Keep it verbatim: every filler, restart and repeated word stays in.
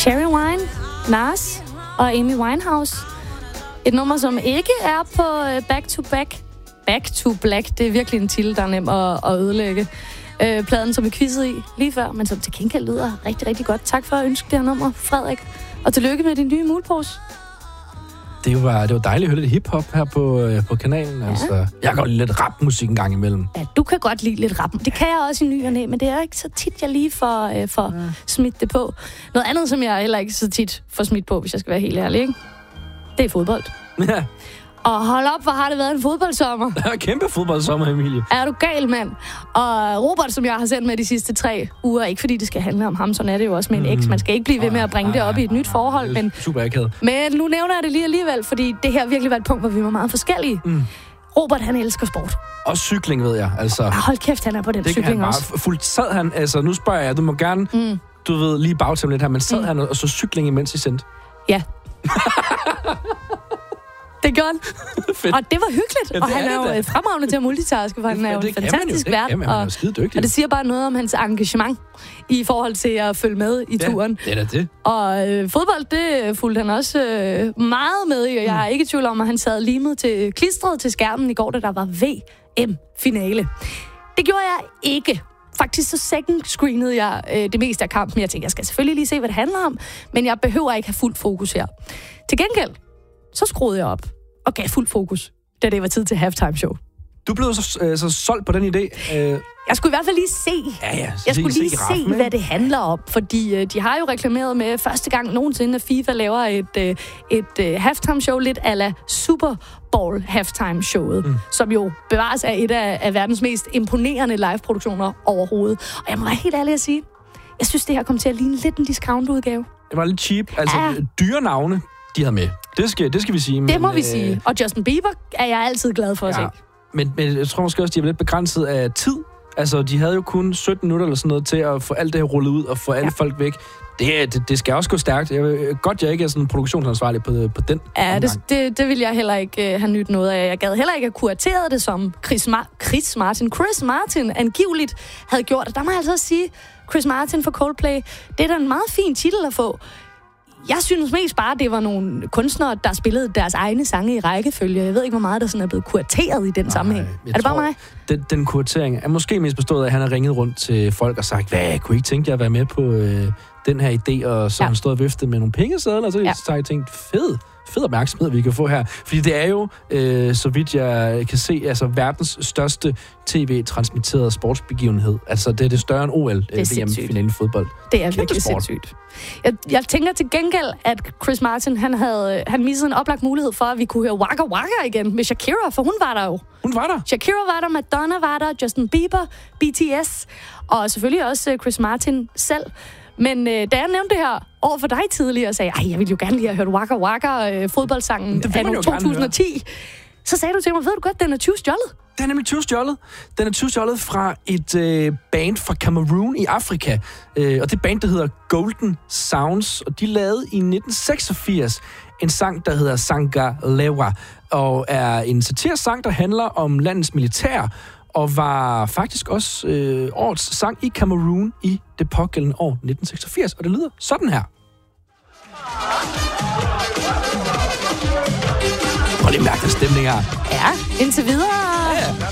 Cherry Wine, Nas og Amy Winehouse. Et nummer, som ikke er på uh, Back to Back. Back to Black, det er virkelig en titel, der er nem at, at ødelægge. Uh, pladen, som vi quizzede i lige før, men som til gengæld lyder rigtig, rigtig godt. Tak for at ønske det her nummer, Frederik. Og tillykke med din nye mulepose. Det var, det var dejligt at høre lidt hiphop her på, øh, på kanalen. Ja. Altså, jeg kan godt lide lidt rapmusik en gang imellem. Ja, du kan godt lide lidt rap. Det kan jeg også i ny og næ, men det er ikke så tit, jeg lige får, øh, får ja. smidt det på. Noget andet, som jeg heller ikke så tit får smidt på, hvis jeg skal være helt ærlig, ikke? Det er fodbold. Ja. Og hold op, hvor har det været en fodboldsommer. Ja, kæmpe fodboldsommer, Emilie. Er du gal, mand? Og Robert, som jeg har sendt med de sidste tre uger, ikke fordi det skal handle om ham, sådan er det jo også med en eks. Man skal ikke blive ved med at bringe det op i et nyt forhold. Men, super akavet. Men nu nævner jeg det lige alligevel, fordi det her virkelig var et punkt, hvor vi var meget forskellige. Mm. Robert, han elsker sport. Og cykling, ved jeg. Altså, ja, hold kæft, han er på den det cykling han også. Bare fuldt sad han, altså nu spørger jeg, du må gerne, mm. du ved, lige bagtæmme lidt her, men sad mm. han og så cykling imens I sendte? Ja. Det gør han. Og det var hyggeligt. Ja, og han er jo det, fremragende til at multitaske, for han er jo en fantastisk vært. Jamen, han er skide dygtig. Og det siger bare noget om hans engagement i forhold til at følge med i ja, turen. det er da det. Og øh, fodbold, det fulgte han også øh, meget med i, og jeg er ikke i tvivl om, at han sad limet til klistret til skærmen i går, da der var V M-finale. Det gjorde jeg ikke. Faktisk så second screenede jeg øh, det meste af kampen. Jeg tænkte, jeg skal selvfølgelig lige se, hvad det handler om, men jeg behøver ikke have fuldt fokus her. Til gengæld, så skruede jeg op og gav fuldt fokus, da det var tid til halftime show. Du blev så, øh, så solgt på den idé? Øh... Jeg skulle i hvert fald lige se. Ja, ja, jeg skulle se, lige se, se, raffen, hvad det handler om, fordi øh, de har jo reklameret med første gang nogensinde, at FIFA laver et, øh, et øh, halftime show, lidt a la Super Bowl halftime showet, mm. som jo bevares af et af, af verdens mest imponerende live-produktioner overhovedet. Og jeg må være helt ærlig at sige, jeg synes, det her kom til at ligne lidt en discount-udgave. Det var lidt cheap. Altså, ja. Dyre navne, de havde med. Det skal, det skal vi sige. Det men, må vi øh... sige. Og Justin Bieber er jeg altid glad for at ja. se. Men, men jeg tror måske også, de er lidt begrænset af tid. Altså, de havde jo kun sytten minutter eller sådan noget til at få alt det her rullet ud og få alle ja. folk væk. Det, det, det skal også gå stærkt. Jeg vil, godt, jeg ikke er sådan produktionsansvarlig på, på den Ja, det, det, det vil jeg heller ikke uh, have nyt noget af. Jeg gad heller ikke have kurateret det, som Chris, Mar- Chris Martin. Chris Martin angiveligt havde gjort. Og der må jeg altså også sige, Chris Martin for Coldplay, det er da en meget fin titel at få. Jeg synes mest bare, det var nogle kunstnere, der spillede deres egne sange i rækkefølge. Jeg ved ikke, hvor meget der sådan er blevet kurateret i den Nej, sammenhæng. Er det bare mig? Den, den kuratering er måske mest bestået af, at han har ringet rundt til folk og sagt, hvad, kunne I ikke tænke jer at være med på øh, den her idé? Og så ja. han stod og viftet med nogle pengesedler, og så ja. har jeg tænkt, fed, fed opmærksomhed, vi kan få her. Fordi det er jo, øh, så vidt jeg kan se, altså verdens største tv-transmitterede sportsbegivenhed. Altså, det er det større end O L, V M-finalen i fodbold. Det er virkelig sindssygt. Jeg, jeg tænker til gengæld, at Chris Martin, han havde han missede en oplagt mulighed for, at vi kunne høre Waka Waka igen med Shakira, for hun var der jo. Hun var der? Shakira var der, Madonna var der, Justin Bieber, B T S, og selvfølgelig også Chris Martin selv. Men øh, da jeg nævnte det her over for dig tidligere, og sagde, ej, jeg ville jo gerne lige have hørt Waka Waka, øh, fodboldsangen af to tusind og ti, så sagde du til mig, ved du godt, den er tyvstjålet? Den er nemlig tyvstjålet. Den er tyvstjålet fra et øh, band fra Cameroon i Afrika. Øh, og det band, der hedder Golden Sounds. Og de lavede i nitten seksogfirs en sang, der hedder Sangalewa. Og er en satirsang, der handler om landets militær. Og var faktisk også øh, årets sang i Cameroon i det pågældende år nitten seksogfirs. Og det lyder sådan her. Prøv lige at mærke den stemning her. Ja, indtil videre. Ja, ja.